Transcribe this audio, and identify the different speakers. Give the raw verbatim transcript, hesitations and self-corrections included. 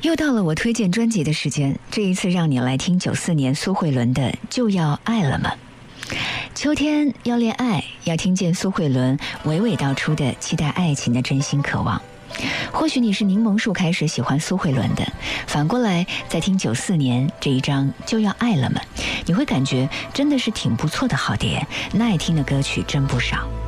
Speaker 1: 又到了我推荐专辑的时间，这一次让你来听九四年苏慧伦的《就要爱了吗》。秋天要恋爱，要听见苏慧伦娓娓道出的期待爱情的真心渴望。或许你是柠檬树开始喜欢苏慧伦的，反过来再听九四年这一张《就要爱了吗》，你会感觉真的是挺不错的好碟，耐听的歌曲真不少。